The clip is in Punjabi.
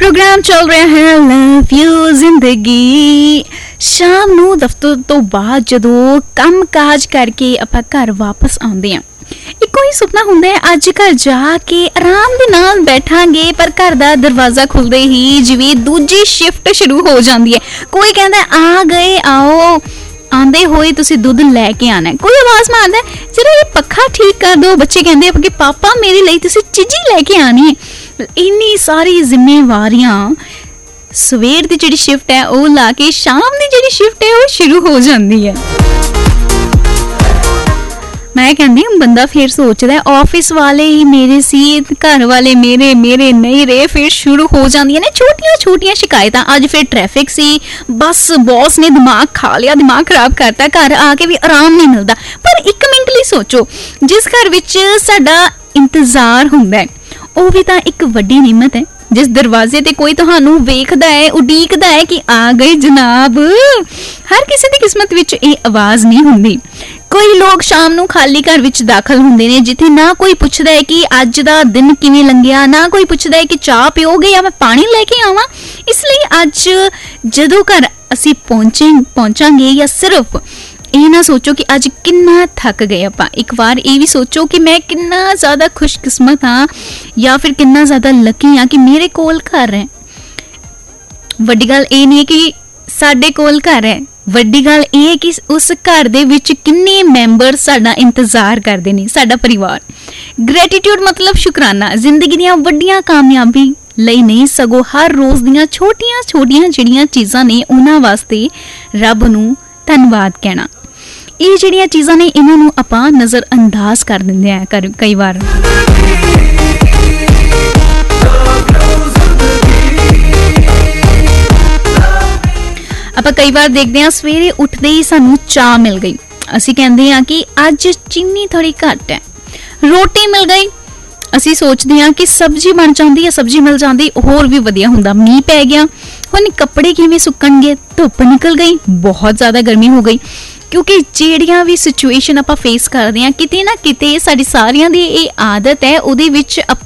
प्रोग्राम चल रहा है लव यू जिंदगी। शाम ਨੂੰ ਦਫ਼ਤਰ ਤੋਂ ਬਾਅਦ ਜਦੋਂ ਕੰਮ ਕਾਜ ਕਰਕੇ ਆਪਾਂ ਘਰ ਵਾਪਸ ਆਉਂਦੇ ਹਾਂ, ਇੱਕੋ ਹੀ ਸੁਪਨਾ ਹੁੰਦਾ ਹੈ ਅੱਜ ਘਰ ਜਾ ਕੇ ਆਰਾਮ ਦੇ ਨਾਲ ਬੈਠਾਂਗੇ, ਪਰ ਘਰ ਦਾ ਦਰਵਾਜ਼ਾ ਖੁੱਲਦੇ ਹੀ ਜਿਵੇਂ ਦੂਜੀ ਸ਼ਿਫਟ ਸ਼ੁਰੂ ਹੋ ਜਾਂਦੀ ਹੈ। ਕੋਈ ਕਹਿੰਦਾ ਆ ਗਏ आओ, ਆਂਦੇ ਹੋਏ ਤੁਸੀਂ ਦੁੱਧ ਲੈ ਕੇ ਆਣਾ। ਕੋਈ ਆਵਾਜ਼ ਮਾਰਦਾ ਜਰਾ ਇਹ ਪੱਖਾ ਠੀਕ ਕਰ ਦਿਓ। ਬੱਚੇ ਕਹਿੰਦੇ ਕਿ ਪਾਪਾ ਮੇਰੇ ਲਈ ਤੁਸੀਂ ਚੀਜ਼ੀ ਲੈ ਕੇ ਆਣੀ ਹੈ। ਇੰਨੀ ਸਾਰੀ ਜ਼ਿੰਮੇਵਾਰੀਆਂ ਸਵੇਰ ਦੀ ਜਿਹੜੀ ਸ਼ਿਫਟ ਹੈ ਉਹ ਲਾ ਕੇ ਸ਼ਾਮ ਦੀ ਜਿਹੜੀ ਸ਼ਿਫਟ ਹੈ ਉਹ ਸ਼ੁਰੂ ਹੋ ਜਾਂਦੀ ਹੈ। ਮੈਂ ਕਹਿੰਦੀ ਬੰਦਾ ਫਿਰ ਸੋਚਦਾ ਆਫਿਸ ਵਾਲੇ ਹੀ ਮੇਰੇ ਸੀ, ਘਰ ਵਾਲੇ ਮੇਰੇ ਨਹੀਂ ਰਹੇ। ਫਿਰ ਸ਼ੁਰੂ ਹੋ ਜਾਂਦੀਆਂ ਨੇ ਛੋਟੀਆਂ ਛੋਟੀਆਂ ਸ਼ਿਕਾਇਤਾਂ। ਅੱਜ ਫਿਰ ਟ੍ਰੈਫਿਕ ਸੀ, ਬਸ ਬੌਸ ਨੇ ਦਿਮਾਗ ਖਾ ਲਿਆ, ਦਿਮਾਗ ਖਰਾਬ ਕਰਤਾ, ਘਰ ਆ ਕੇ ਵੀ ਆਰਾਮ ਨਹੀਂ ਮਿਲਦਾ। ਪਰ ਇੱਕ ਮਿੰਟ ਲਈ ਸੋਚੋ, ਜਿਸ ਘਰ ਵਿੱਚ ਸਾਡਾ ਇੰਤਜ਼ਾਰ ਹੁੰਦਾ ਹੈ ਉਹ ਵੀ ਤਾਂ ਇੱਕ ਵੱਡੀ ਨਿਮਤ ਹੈ। ਜਿਸ ਦਰਵਾਜ਼ੇ ਤੇ ਕੋਈ ਤੁਹਾਨੂੰ ਵੇਖਦਾ ਹੈ, ਉਡੀਕਦਾ ਹੈ ਕਿ ਆ ਗਏ ਜਨਾਬ। ਹਰ ਕਿਸੇ ਦੀ ਕਿਸਮਤ ਵਿੱਚ ਇਹ ਆਵਾਜ਼ ਨਹੀਂ ਹੁੰਦੀ। ਕੋਈ ਲੋਕ ਸ਼ਾਮ ਨੂੰ ਖਾਲੀ ਘਰ ਵਿੱਚ ਦਾਖਲ ਹੁੰਦੇ ਨੇ, ਜਿੱਥੇ ਨਾ ਕੋਈ ਪੁੱਛਦਾ ਹੈ ਕਿ ਅੱਜ ਦਾ ਦਿਨ ਕਿਵੇਂ ਲੰਘਿਆ, ਨਾ ਕੋਈ ਪੁੱਛਦਾ ਹੈ ਕਿ ਚਾਹ ਪੀਓਗੇ ਜਾਂ ਮੈਂ ਪਾਣੀ ਲੈ ਕੇ ਆਵਾਂ। ਇਸ ਲਈ ਅੱਜ ਜਦੋਂ ਘਰ ਅਸੀਂ ਪਹੁੰਚਾਂਗੇ ਜਾਂ ਸਿਰਫ ਇਹ ਨਾ ਸੋਚੋ ਕਿ ਅੱਜ ਕਿੰਨਾ ਥੱਕ ਗਏ ਆਪਾਂ, ਇੱਕ ਵਾਰ ਇਹ ਵੀ ਸੋਚੋ ਕਿ ਮੈਂ ਕਿੰਨਾ ਜ਼ਿਆਦਾ ਖੁਸ਼ਕਿਸਮਤ ਹਾਂ ਜਾਂ ਫਿਰ ਕਿੰਨਾ ਜ਼ਿਆਦਾ ਲੱਕੀ ਹਾਂ ਕਿ ਮੇਰੇ ਕੋਲ ਘਰ ਹੈ। ਵੱਡੀ ਗੱਲ ਇਹ ਨਹੀਂ ਹੈ ਕਿ ਸਾਡੇ ਕੋਲ ਘਰ ਹੈ, ਵੱਡੀ ਗੱਲ ਇਹ ਹੈ ਕਿ ਉਸ ਘਰ ਦੇ ਵਿੱਚ ਕਿੰਨੇ ਮੈਂਬਰ ਸਾਡਾ ਇੰਤਜ਼ਾਰ ਕਰਦੇ ਨੇ, ਸਾਡਾ ਪਰਿਵਾਰ। ਗ੍ਰੈਟੀਟਿਊਡ ਮਤਲਬ ਸ਼ੁਕਰਾਨਾ, ਜ਼ਿੰਦਗੀ ਦੀਆਂ ਵੱਡੀਆਂ ਕਾਮਯਾਬੀ ਲਈ ਨਹੀਂ ਸਗੋਂ ਹਰ ਰੋਜ਼ ਦੀਆਂ ਛੋਟੀਆਂ ਛੋਟੀਆਂ ਜਿਹੜੀਆਂ ਚੀਜ਼ਾਂ ਨੇ ਉਹਨਾਂ ਵਾਸਤੇ ਰੱਬ ਨੂੰ ਧੰਨਵਾਦ ਕਹਿਣਾ। ਇਹ ਜਿਹੜੀਆਂ ਚੀਜ਼ਾਂ ਨੇ ਇਹਨਾਂ ਨੂੰ ਆਪਾਂ ਨਜ਼ਰ ਅੰਦਾਜ਼ ਕਰ ਦਿੰਦੇ ਆ ਕਈ ਵਾਰ। ਆਪਾਂ ਕਈ ਵਾਰ ਦੇਖਦੇ ਹਾਂ ਸਵੇਰੇ ਉੱਠਦੇ ਹੀ ਸਾਨੂੰ ਚਾਹ ਮਿਲ ਗਈ, ਅਸੀਂ ਕਹਿੰਦੇ ਹਾਂ ਕਿ ਅੱਜ ਚੀਨੀ ਥੋੜੀ ਘੱਟ ਹੈ। ਰੋਟੀ ਮਿਲ ਗਈ, ਅਸੀਂ ਸੋਚਦੇ ਹਾਂ ਕਿ ਸਬਜ਼ੀ ਬਣ ਜਾਂਦੀ ਹੈ, ਸਬਜ਼ੀ ਮਿਲ ਜਾਂਦੀ ਹੋਰ ਵੀ ਵਧੀਆ ਹੁੰਦਾ। ਮੀਂਹ ਪੈ ਗਿਆ, ਹੁਣ ਕੱਪੜੇ ਕਿਵੇਂ ਸੁੱਕਣਗੇ, ਧੁੱਪ ਨਿਕਲ ਗਈ, ਬਹੁਤ ਜ਼ਿਆਦਾ ਗਰਮੀ ਹੋ ਗਈ। ਕਿਉਂਕਿ ਜਿਹੜੀਆਂ ਵੀ ਸਿਚੁਏਸ਼ਨ ਆਪਾਂ ਫੇਸ ਕਰਦੇ ਹਾਂ, ਕਿਤੇ ਨਾ ਕਿਤੇ ਸਾਡੀ ਸਾਰਿਆਂ ਦੀ ਇਹ ਆਦਤ ਹੈ ਉਹਦੇ ਵਿੱਚ